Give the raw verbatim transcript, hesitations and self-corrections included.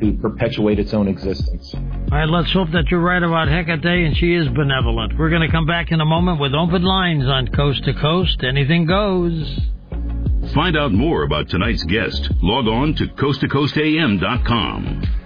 to perpetuate its own existence. All right, let's hope that you're right about Hecate and she is benevolent. We're going to come back in a moment with open lines on Coast to Coast. Anything goes. Find out more about tonight's guest. Log on to coast to coast a m dot com.